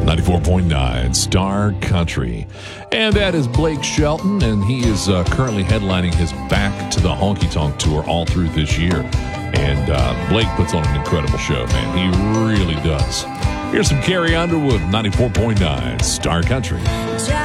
94.9 Star Country. And that is Blake Shelton, and he is currently headlining his Back to the Honky Tonk tour all through this year. And Blake puts on an incredible show, man. He really does. Here's some Carrie Underwood, 94.9 Star Country.